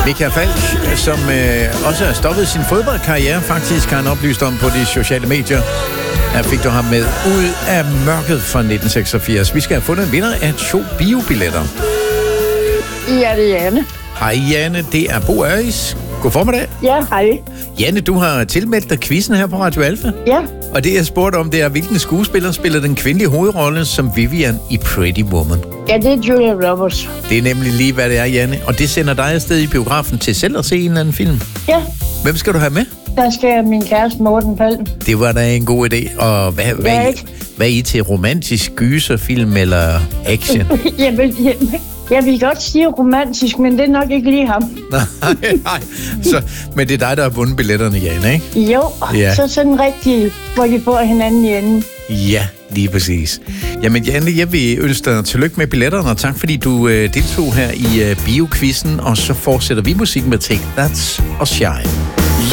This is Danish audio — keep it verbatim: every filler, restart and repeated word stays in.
Michael Falch, som øh, også har stoppet sin fodboldkarriere, faktisk har han oplyst om på de sociale medier. Her fik du ham med Ud af mørket fra nitten seksogfirs. Vi skal have fundet en vinder af to biobilletter. Ja, det er Janne. Hej Janne, det er Bo Øris. God formiddag. Ja, hej. Janne, du har tilmeldt dig quizzen her på Radio Alfa. Ja. Og det, jeg spurgte om, det er, hvilken skuespiller spiller den kvindelige hovedrolle som Vivian i Pretty Woman? Ja, det er Julia Roberts. Det er nemlig lige, hvad det er, Janne. Og det sender dig afsted i biografen til selv at se en eller anden film. Ja. Hvem skal du have med? Der skal min kæreste Morten Palm. Det var da en god idé. Og hvad, hvad, Ja, hvad, ikke? hvad er I til? Romantisk gyserfilm eller action? jeg, vil, jeg, jeg vil godt sige romantisk, men det er nok ikke lige ham. nej, nej. Så, men det er dig, der har vundet billetterne, Janne, ikke? Jo, Ja. så sådan rigtig, hvor de får hinanden i enden. Ja, lige præcis. Jamen, Janne, jeg vil ønske dig tillykke med billetterne, og tak fordi du øh, deltog her i øh, bioquizzen, og så fortsætter vi musikken med Take That og Shine.